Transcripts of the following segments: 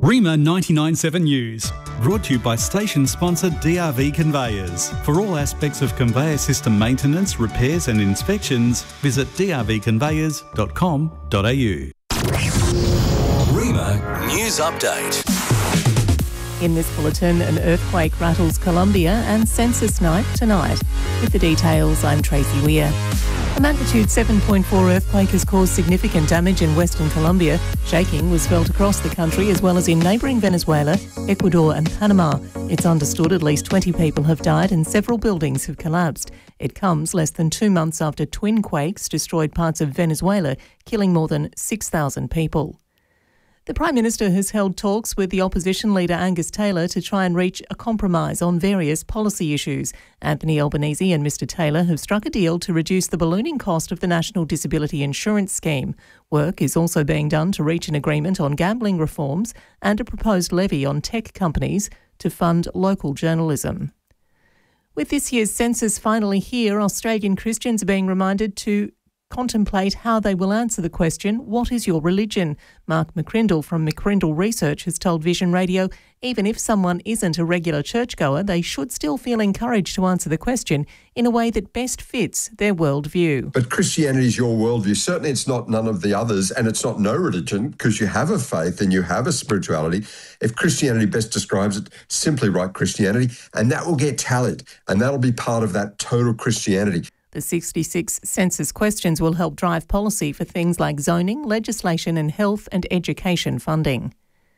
REMA 99.7 News, brought to you by station sponsor DRV Conveyors. For all aspects of conveyor system maintenance, repairs and inspections, visit drvconveyors.com.au. REMA News Update. In this bulletin, an earthquake rattles Colombia and census night tonight. With the details, I'm Tracy Weir. A magnitude 7.4 earthquake has caused significant damage in western Colombia. Shaking was felt across the country as well as in neighbouring Venezuela, Ecuador and Panama. It's understood at least 20 people have died and several buildings have collapsed. It comes less than 2 months after twin quakes destroyed parts of Venezuela, killing more than 6,000 people. The Prime Minister has held talks with the opposition leader Angus Taylor to try and reach a compromise on various policy issues. Anthony Albanese and Mr Taylor have struck a deal to reduce the ballooning cost of the National Disability Insurance Scheme. Work is also being done to reach an agreement on gambling reforms and a proposed levy on tech companies to fund local journalism. With this year's census finally here, Australian Christians are being reminded to contemplate how they will answer the question, what is your religion? Mark McCrindle from McCrindle Research has told Vision Radio, even if someone isn't a regular churchgoer, they should still feel encouraged to answer the question in a way that best fits their worldview. But Christianity is your worldview. Certainly it's not none of the others, and it's not no religion, because you have a faith and you have a spirituality. If Christianity best describes it, simply write Christianity, and that will get tallied, and that'll be part of that total Christianity. The 66 census questions will help drive policy for things like zoning, legislation and health and education funding.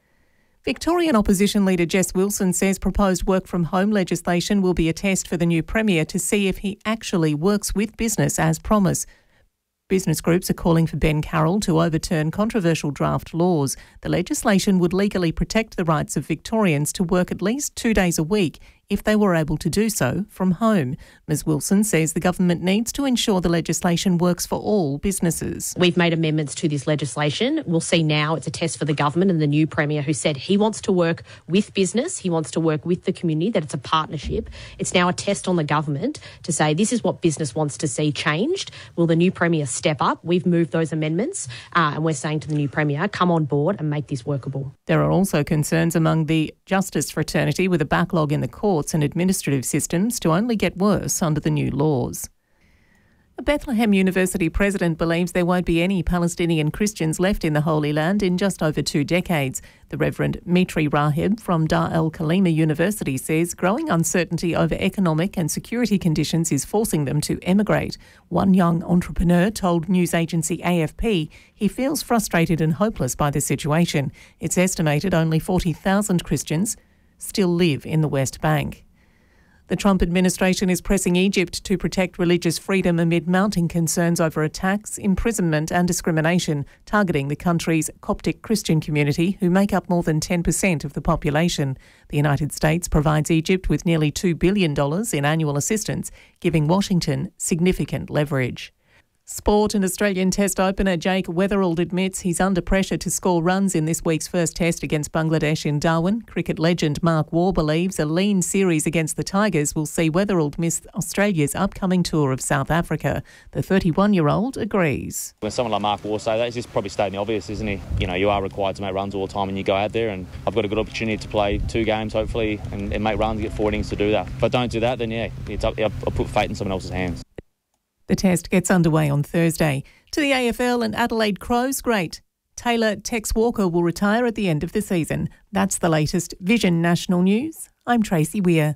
Victorian opposition leader Jess Wilson says proposed work-from-home legislation will be a test for the new Premier to see if he actually works with business as promised. Business groups are calling for Ben Carroll to overturn controversial draft laws. The legislation would legally protect the rights of Victorians to work at least 2 days a week if they were able to do so from home. Ms Wilson says the government needs to ensure the legislation works for all businesses. We've made amendments to this legislation. We'll see now it's a test for the government and the new Premier who said he wants to work with business, he wants to work with the community, that it's a partnership. It's now a test on the government to say this is what business wants to see changed. Will the new Premier step up? We've moved those amendments and we're saying to the new Premier, come on board and make this workable. There are also concerns among the justice fraternity with a backlog in the courts and administrative systems to only get worse under the new laws. A Bethlehem University president believes there won't be any Palestinian Christians left in the Holy Land in just over 2 decades. The Reverend Mitri Rahib from Dar el Kalima University says growing uncertainty over economic and security conditions is forcing them to emigrate. One young entrepreneur told news agency AFP he feels frustrated and hopeless by the situation. It's estimated only 40,000 Christians still live in the West Bank. The Trump administration is pressing Egypt to protect religious freedom amid mounting concerns over attacks, imprisonment and discrimination targeting the country's Coptic Christian community, who make up more than 10% of the population. The United States provides Egypt with nearly $2 billion in annual assistance, giving Washington significant leverage. Sport and Australian Test opener Jake Weatherald admits he's under pressure to score runs in this week's first test against Bangladesh in Darwin. Cricket legend Mark Waugh believes a lean series against the Tigers will see Weatherald miss Australia's upcoming tour of South Africa. The 31-year-old agrees. When someone like Mark Waugh say that, he's just probably stating the obvious, isn't he? You know, you are required to make runs all the time when you go out there, and I've got a good opportunity to play 2 games, hopefully, and make runs, get 4 innings to do that. If I don't do that, then yeah, I'll put fate in someone else's hands. The test gets underway on Thursday. To the AFL and Adelaide Crows, great. Taylor Tex Walker will retire at the end of the season. That's the latest Vision National News. I'm Tracy Weir.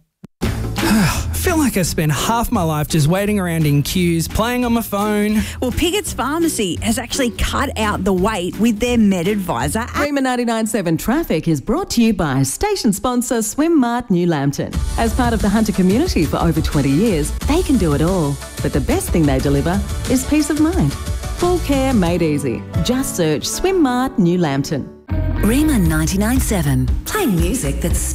I feel like I spent half my life just waiting around in queues, playing on my phone. Well, Piggott's Pharmacy has actually cut out the wait with their MedAdvisor app. REMA 99.7 Traffic is brought to you by station sponsor Swimmart New Lambton. As part of the Hunter community for over 20 years, they can do it all. But the best thing they deliver is peace of mind. Full care made easy. Just search Swimmart New Lambton. REMA 99.7, playing music that's